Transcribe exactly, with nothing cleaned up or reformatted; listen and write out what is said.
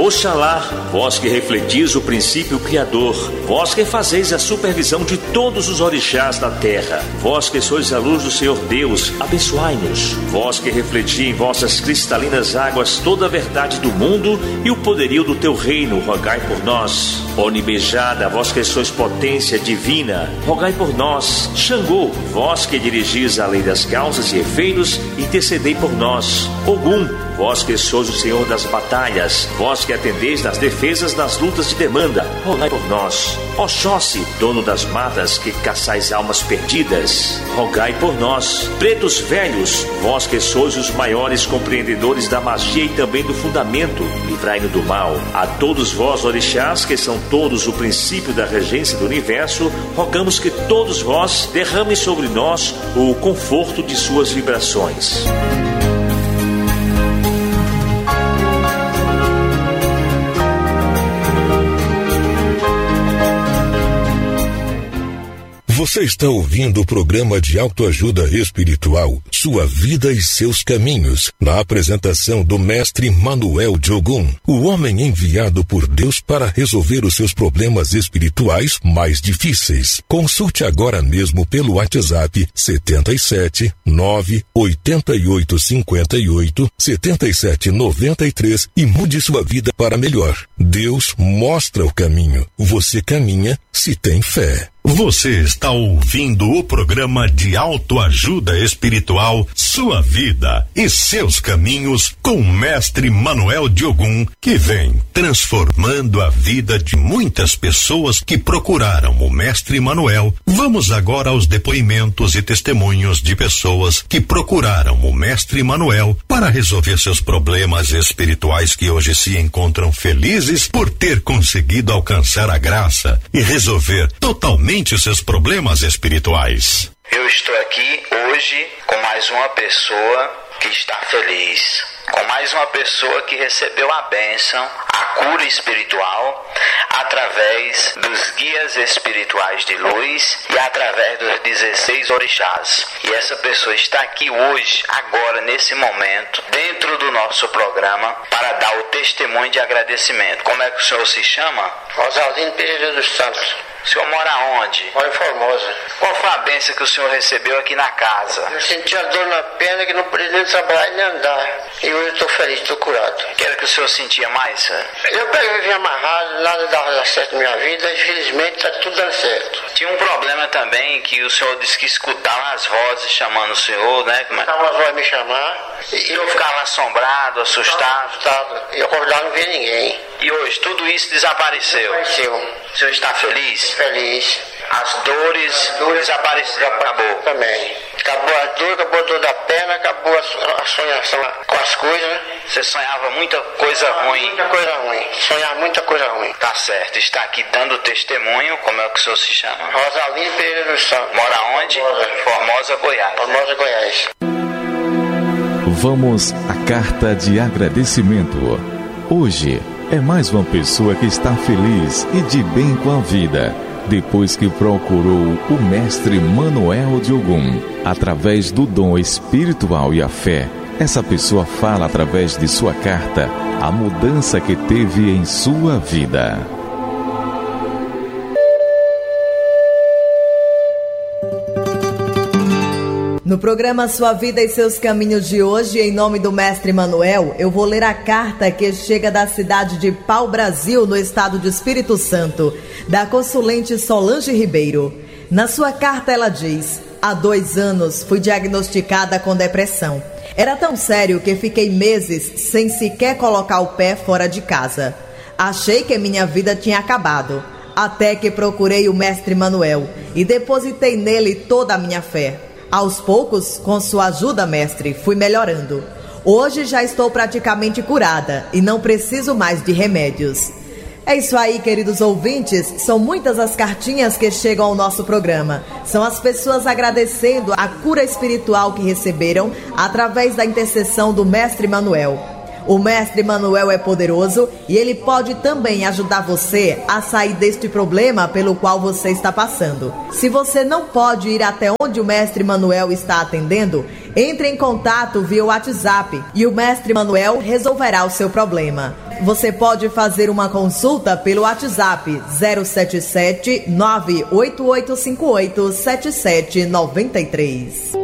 Oxalá, vós que refletis o princípio criador, vós que fazeis a supervisão de todos os orixás da terra, vós que sois a luz do Senhor Deus, abençoai-nos. Vós que refleti em vossas cristalinas águas toda a verdade do mundo e o poderio do teu reino, rogai por nós. Onibejada, vós que sois potência divina, rogai por nós. Xangô, vós que dirigis a lei das causas e efeitos, intercedei por nós. Ogum, vós que sois o Senhor das batalhas, vós que atendeis nas defesas das lutas de demanda, rogai por nós. Oxóssi, dono das matas que caçais almas perdidas, rogai por nós. Pretos velhos, vós que sois os maiores compreendedores da magia e também do fundamento, livrai-nos do mal. A todos vós, orixás, que são todos o princípio da regência do universo, rogamos que todos vós derramem sobre nós o conforto de suas vibrações. Você está ouvindo o programa de autoajuda espiritual, Sua Vida e Seus Caminhos, na apresentação do mestre Manuel de Ogum, o homem enviado por Deus para resolver os seus problemas espirituais mais difíceis. Consulte agora mesmo pelo WhatsApp setenta e sete, nove, oitenta e oito, cinquenta e oito, setenta e sete, noventa e três e mude sua vida para melhor. Deus mostra o caminho. Você caminha se tem fé. Você está ouvindo o programa de autoajuda espiritual Sua Vida e Seus Caminhos com o mestre Manuel de Ogum, que vem transformando a vida de muitas pessoas que procuraram o mestre Manuel. Vamos agora aos depoimentos e testemunhos de pessoas que procuraram o mestre Manuel para resolver seus problemas espirituais, que hoje se encontram felizes por ter conseguido alcançar a graça e resolver totalmente os seus problemas espirituais. Eu estou aqui hoje com mais uma pessoa que está feliz, com mais uma pessoa que recebeu a bênção, a cura espiritual, através dos guias espirituais de luz e através dos dezesseis orixás. E essa pessoa está aqui hoje, agora, nesse momento, dentro do nosso programa, para dar o testemunho de agradecimento. Como é que o senhor se chama? Rosalino Pereira dos Santos. O senhor mora onde? Moro em Formosa. Qual foi a bênção que o senhor recebeu aqui na casa? Eu sentia dor na perna que não podia nem trabalhar nem andar. E hoje eu estou feliz, estou curado. O que era que o senhor sentia mais, senhor? Eu peguei amarrado, nada dava certo na minha vida, infelizmente está tudo dando certo. Tinha um problema também que o senhor disse que escutava as vozes chamando o senhor, né? Escutava as vozes me chamar. E o senhor ficava assombrado, assustado? Assustado. E acordar não via ninguém. E hoje tudo isso desapareceu? Desapareceu. O senhor está feliz? Feliz. As dores, As dores desapareceram, acabou? Também. Acabou a dor, acabou a dor da perna, acabou a sonhação com as coisas, né? Você sonhava muita coisa ah, ruim? Muita coisa ruim. Sonhava muita coisa ruim. Tá certo. Está aqui dando testemunho. Como é que o senhor se chama? Rosalino Pereira dos Santos. Mora onde? Formosa, Formosa, Goiás. Formosa, Goiás. Vamos à carta de agradecimento. Hoje é mais uma pessoa que está feliz e de bem com a vida, depois que procurou o mestre Manuel de Ogum. Através do dom espiritual e a fé, essa pessoa fala através de sua carta a mudança que teve em sua vida. No programa Sua Vida e Seus Caminhos de hoje, em nome do mestre Manuel, eu vou ler a carta que chega da cidade de Pau Brasil, no estado de Espírito Santo, da consulente Solange Ribeiro. Na sua carta ela diz: há dois anos fui diagnosticada com depressão. Era tão sério que fiquei meses sem sequer colocar o pé fora de casa. Achei que minha vida tinha acabado, até que procurei o mestre Manuel e depositei nele toda a minha fé. Aos poucos, com sua ajuda, mestre, fui melhorando. Hoje já estou praticamente curada e não preciso mais de remédios. É isso aí, queridos ouvintes. São muitas as cartinhas que chegam ao nosso programa. São as pessoas agradecendo a cura espiritual que receberam através da intercessão do mestre Manuel. O mestre Manuel é poderoso e ele pode também ajudar você a sair deste problema pelo qual você está passando. Se você não pode ir até onde o mestre Manuel está atendendo, entre em contato via WhatsApp e o mestre Manuel resolverá o seu problema. você pode fazer uma consulta pelo WhatsApp zero sete sete, nove oito oito cinco oito, sete sete nove três.